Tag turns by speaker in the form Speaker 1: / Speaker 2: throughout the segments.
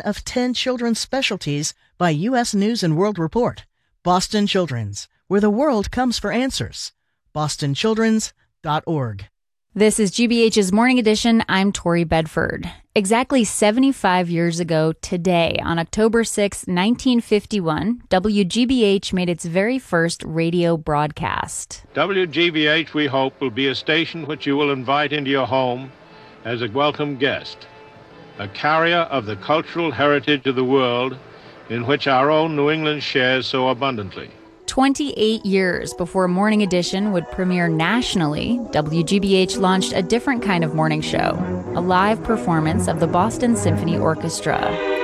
Speaker 1: of 10 children's specialties by U.S. News & World Report. Boston Children's, where the world comes for answers. bostonchildrens.org.
Speaker 2: This is GBH's Morning Edition. I'm Tori Bedford. Exactly 75 years ago today, on October 6, 1951, WGBH made its very first radio broadcast.
Speaker 3: WGBH, we hope, will be a station which you will invite into your home as a welcome guest, a carrier of the cultural heritage of the world in which our own New England shares so abundantly.
Speaker 2: 28 years before Morning Edition would premiere nationally, WGBH launched a different kind of morning show, a live performance of the Boston Symphony Orchestra.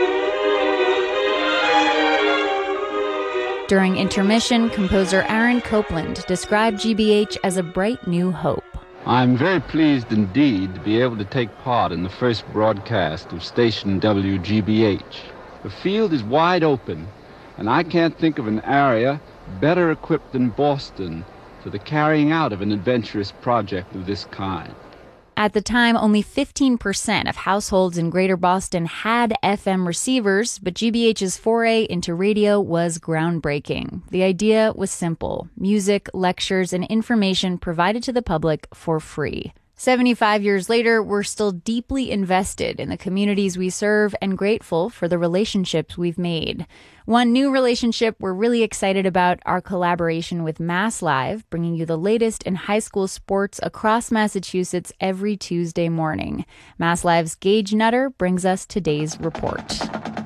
Speaker 2: During intermission, composer Aaron Copland described GBH as a bright new hope.
Speaker 4: I'm very pleased indeed to be able to take part in the first broadcast of station WGBH. The field is wide open, and I can't think of an area better equipped than Boston for the carrying out of an adventurous project of this kind.
Speaker 2: At the time, only 15% of households in Greater Boston had FM receivers, but GBH's foray into radio was groundbreaking. The idea was simple: music, lectures, and information provided to the public for free. 75 years later, we're still deeply invested in the communities we serve and grateful for the relationships we've made. One new relationship we're really excited about, our collaboration with Mass Live, bringing you the latest in high school sports across Massachusetts every Tuesday morning. Mass Live's Gage Nutter brings us today's report.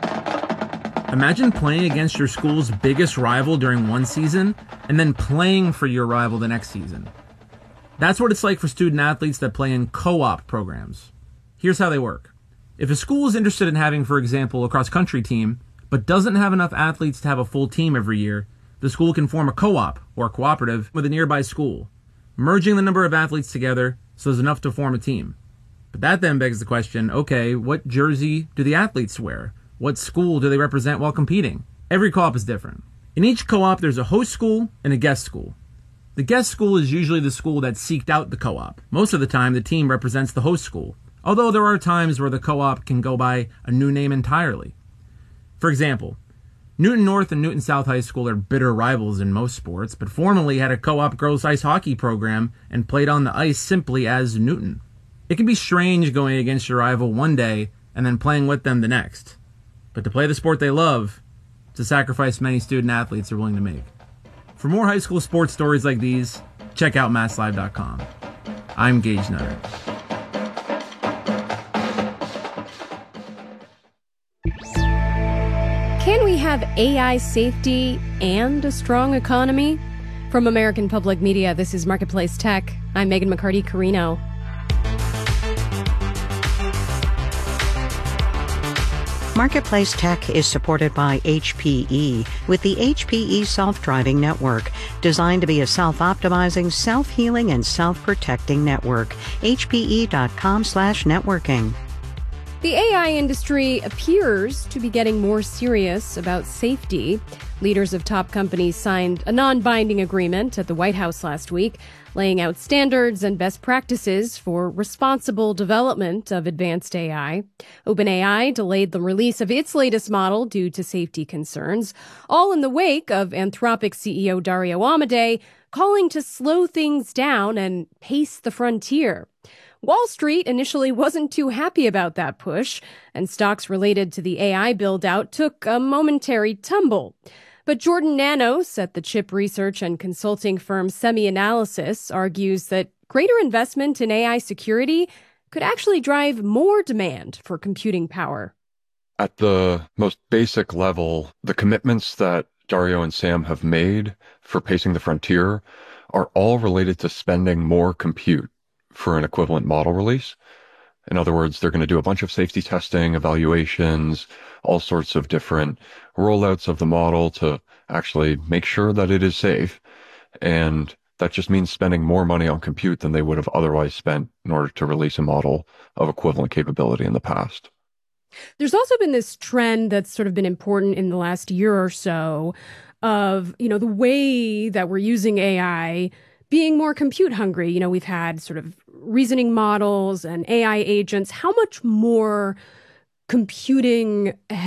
Speaker 5: Imagine playing against your school's biggest rival during one season and then playing for your rival the next season. That's what it's like for student athletes that play in co-op programs. Here's how they work. If a school is interested in having, for example, a cross-country team, but doesn't have enough athletes to have a full team every year, the school can form a co-op or cooperative with a nearby school, merging the number of athletes together so there's enough to form a team. But that then begs the question, okay, what jersey do the athletes wear? What school do they represent while competing? Every co-op is different. In each co-op, there's a host school and a guest school. The guest school is usually the school that seeked out the co-op. Most of the time, the team represents the host school, although there are times where the co-op can go by a new name entirely. For example, Newton North and Newton South High School are bitter rivals in most sports, but formerly had a co-op girls ice hockey program and played on the ice simply as Newton. It can be strange going against your rival one day and then playing with them the next. But to play the sport they love, it's a sacrifice many student athletes are willing to make. For more high school sports stories like these, check out masslive.com. I'm Gage Nutter.
Speaker 6: Can we have AI safety and a strong economy? From American Public Media, this is Marketplace Tech. I'm Megan McCarty-Carino.
Speaker 7: Marketplace Tech is supported by HPE with the HPE Self-Driving Network, designed to be a self-optimizing, self-healing, and self-protecting network. HPE.com/networking.
Speaker 6: The AI industry appears to be getting more serious about safety. Leaders of top companies signed a non-binding agreement at the White House last week, laying out standards and best practices for responsible development of advanced AI. OpenAI delayed the release of its latest model due to safety concerns, all in the wake of Anthropic CEO Dario Amodei calling to slow things down and pace the frontier. Wall Street initially wasn't too happy about that push, and stocks related to the AI build-out took a momentary tumble. But Jordan Nanos at the chip research and consulting firm SemiAnalysis argues that greater investment in AI security could actually drive more demand for computing power.
Speaker 8: At the most basic level, the commitments that Dario and Sam have made for pacing the frontier are all related to spending more compute for an equivalent model release. In other words, they're going to do a bunch of safety testing, evaluations, all sorts of different rollouts of the model to actually make sure that it is safe. And that just means spending more money on compute than they would have otherwise spent in order to release a model of equivalent capability in the past.
Speaker 6: There's also been this trend that's sort of been important in the last year or so of, the way that we're using AI being more compute hungry. We've had sort of reasoning models and AI agents. How much more computing